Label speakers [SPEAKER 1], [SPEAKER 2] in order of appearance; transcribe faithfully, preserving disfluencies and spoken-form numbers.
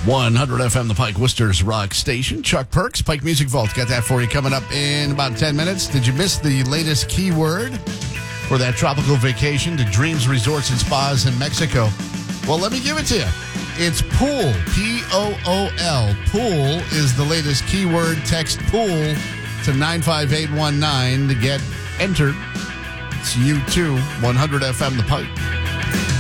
[SPEAKER 1] one hundred F M, the Pike Worcester's Rock Station. Chuck Perks, Pike Music Vault. Got that for you coming up in about ten minutes. Did you miss the latest keyword for that tropical vacation to Dreams Resorts and Spas in Mexico? Well, let me give it to you. It's pool, P O O L. Pool is the latest keyword. Text pool to nine five eight one nine to get entered. It's you too, one hundred F M, the Pike.